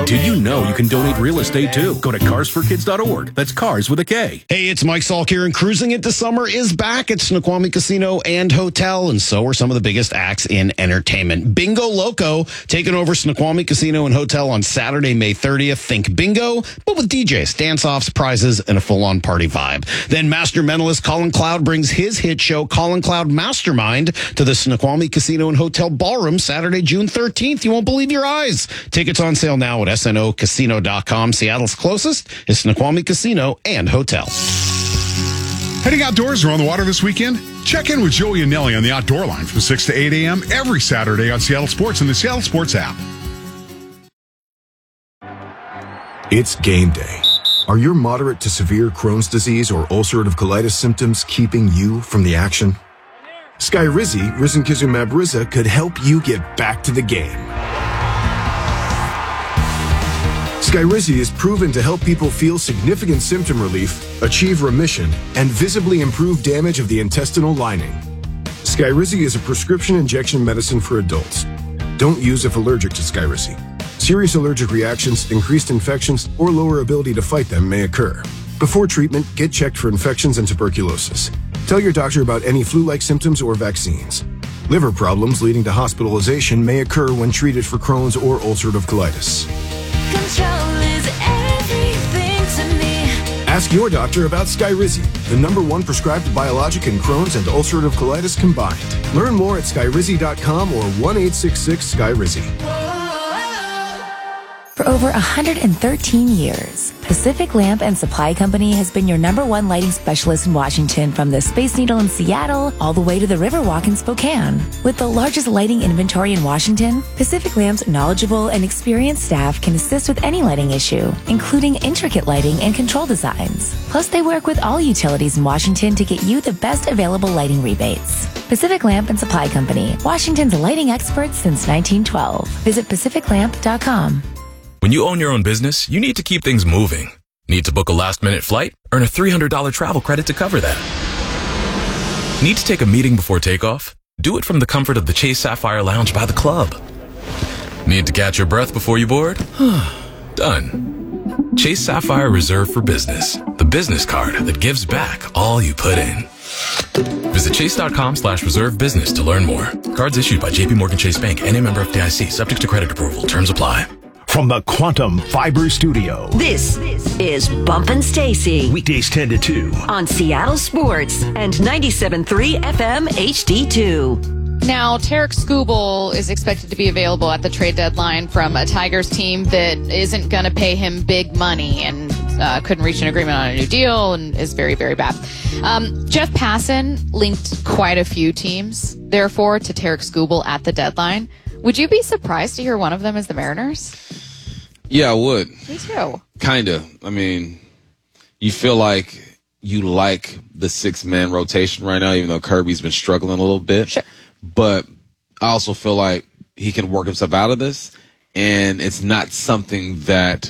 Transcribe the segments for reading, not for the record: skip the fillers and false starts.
Did you know you can donate real estate too? Go to carsforkids.org. That's cars with a K. Hey, it's Mike Salk here, and Cruising Into Summer is back at Snoqualmie Casino and Hotel, and so are some of the biggest acts in entertainment. Bingo Loco taking over Snoqualmie Casino and Hotel on Saturday, May 30th. Think bingo, but with DJs, dance-offs, prizes, and a full-on party vibe. Then Master Mentalist Colin Cloud brings his hit show, Colin Cloud Mastermind, to the Snoqualmie Casino and Hotel Ballroom Saturday, June 13th. You won't believe your eyes. Tickets on sale now at snocasino.com. Seattle's closest is Snoqualmie Casino and Hotel. Heading outdoors or on the water this weekend? Check in with Joey and Nelly on the Outdoor Line from 6 to 8 a.m. every Saturday on Seattle Sports and the Seattle Sports app. It's game day. Are your moderate to severe Crohn's disease or ulcerative colitis symptoms keeping you from the action? Skyrizi, risankizumab Riza, could help you get back to the game. Skyrizi is proven to help people feel significant symptom relief, achieve remission, and visibly improve damage of the intestinal lining. Skyrizi is a prescription injection medicine for adults. Don't use if allergic to Skyrizi. Serious allergic reactions, increased infections, or lower ability to fight them may occur. Before treatment, get checked for infections and tuberculosis. Tell your doctor about any flu-like symptoms or vaccines. Liver problems leading to hospitalization may occur when treated for Crohn's or ulcerative colitis. Control is everything to me. Ask your doctor about Skyrizi, the #1 prescribed biologic in Crohn's and ulcerative colitis combined. Learn more at skyrizi.com or 1-866-SKYRIZI. For over 113 years, Pacific Lamp and Supply Company has been your #1 lighting specialist in Washington, from the Space Needle in Seattle all the way to the Riverwalk in Spokane. With the largest lighting inventory in Washington, Pacific Lamp's knowledgeable and experienced staff can assist with any lighting issue, including intricate lighting and control designs. Plus, they work with all utilities in Washington to get you the best available lighting rebates. Pacific Lamp and Supply Company, Washington's lighting experts since 1912. Visit pacificlamp.com. When you own your own business, you need to keep things moving. Need to book a last-minute flight? Earn a $300 travel credit to cover that. Need to take a meeting before takeoff? Do it from the comfort of the Chase Sapphire Lounge by the club. Need to catch your breath before you board? Done. Chase Sapphire Reserve for Business, the business card that gives back all you put in. Visit chase.com/reserve business to learn more. Cards issued by JPMorgan Chase Bank and a member of FDIC, subject to credit approval. Terms apply. From the Quantum Fiber Studio. This is Bumpin' Stacy. Weekdays 10 to 2. On Seattle Sports and 97.3 FM HD2. Now, Tarek Skubal is expected to be available at the trade deadline from a Tigers team that isn't going to pay him big money and couldn't reach an agreement on a new deal and is very, very bad. Jeff Passan linked quite a few teams, therefore, to Tarek Skubal at the deadline. Would you be surprised to hear one of them is the Mariners? Yeah, I would. Me too. Kind of. I mean, you feel like you like the 6-man rotation right now, even though Kirby's been struggling a little bit. Sure. But I also feel like he can work himself out of this, and it's not something that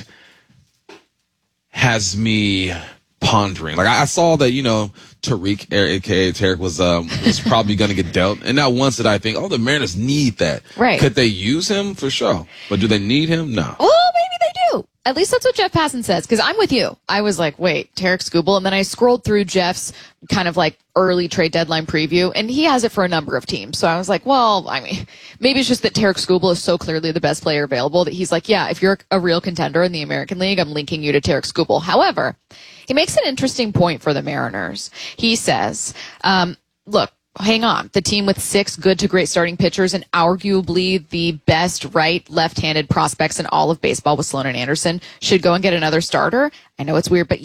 has me pondering. Like, I saw that, Tariq, a.k.a. Tarek, was probably going to get dealt. And not once did I think, the Mariners need that. Right. Could they use him? For sure. But do they need him? No. Well, maybe they do. At least that's what Jeff Passan says, because I'm with you. I was like, wait, Tarek Skubal? And then I scrolled through Jeff's kind of like early trade deadline preview, and he has it for a number of teams. So I was like, well, I mean, maybe it's just that Tarek Skubal is so clearly the best player available that he's like, yeah, if you're a real contender in the American League, I'm linking you to Tarek Skubal. However, he makes an interesting point for the Mariners. He says, look, hang on. The team with 6 good to great starting pitchers and arguably the best left-handed prospects in all of baseball with Sloan and Anderson should go and get another starter. I know it's weird, but